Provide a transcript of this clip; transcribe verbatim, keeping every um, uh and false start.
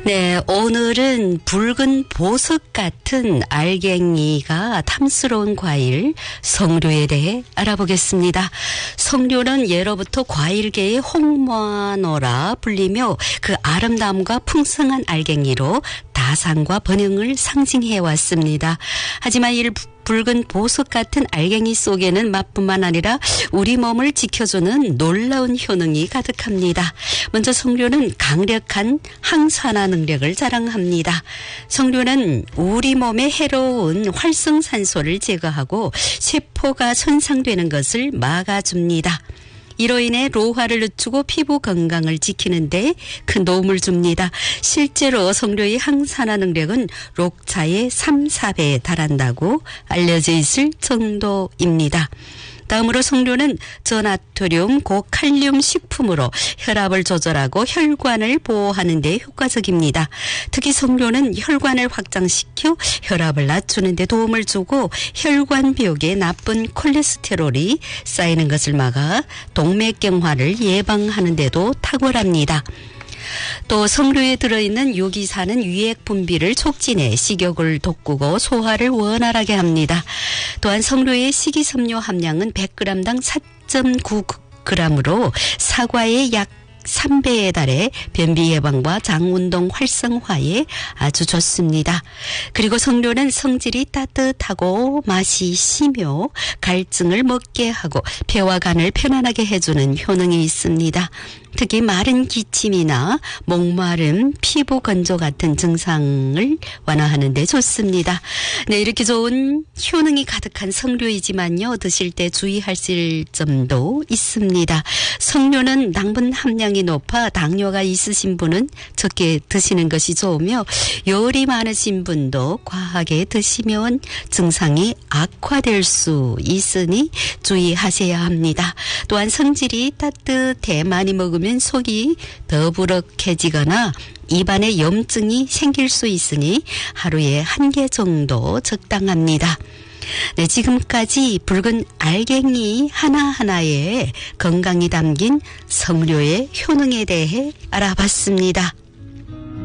네, 오늘은 붉은 보석 같은 알갱이가 탐스러운 과일 석류에 대해 알아보겠습니다. 석류는 예로부터 과일계의 홍모노라 불리며 그 아름다움과 풍성한 알갱이로 다산과 번영을 상징해 왔습니다. 하지만 이 붉은 보석 같은 알갱이 속에는 맛뿐만 아니라 우리 몸을 지켜주는 놀라운 효능이 가득합니다. 먼저 석류는 강력한 항산화 능력을 자랑합니다. 석류는 우리 몸에 해로운 활성산소를 제거하고 세포가 손상되는 것을 막아줍니다. 이로 인해 노화를 늦추고 피부 건강을 지키는 데 큰 도움을 줍니다. 실제로 석류의 항산화 능력은 녹차의 삼, 사 배에 달한다고 알려져 있을 정도입니다. 다음으로 석류는 저나트륨, 고칼륨 식품으로 혈압을 조절하고 혈관을 보호하는 데 효과적입니다. 특히 석류는 혈관을 확장시켜 혈압을 낮추는 데 도움을 주고 혈관벽에 나쁜 콜레스테롤이 쌓이는 것을 막아 동맥경화를 예방하는 데도 탁월합니다. 또 석류에 들어있는 유기산은 유액 분비를 촉진해 식욕을 돋구고 소화를 원활하게 합니다. 또한 석류의 식이섬유 함량은 백 그램당 사 점 구 그램으로 사과의 약 삼 배에 달해 변비 예방과 장운동 활성화에 아주 좋습니다. 그리고 석류는 성질이 따뜻하고 맛이 시며 갈증을 먹게 하고 폐와 간을 편안하게 해주는 효능이 있습니다. 특히 마른 기침이나 목마름, 피부 건조 같은 증상을 완화하는 데 좋습니다. 네, 이렇게 좋은 효능이 가득한 석류이지만요, 드실 때 주의하실 점도 있습니다. 석류는 당분 함량이 높아 당뇨가 있으신 분은 적게 드시는 것이 좋으며 열이 많으신 분도 과하게 드시면 증상이 악화될 수 있으니 주의하셔야 합니다. 또한 성질이 따뜻해 많이 먹으면 속이 더부룩해지거나 입안에 염증이 생길 수 있으니 하루에 한 개 정도 적당합니다. 네, 지금까지 붉은 알갱이 하나하나에 건강이 담긴 석류의 효능에 대해 알아봤습니다.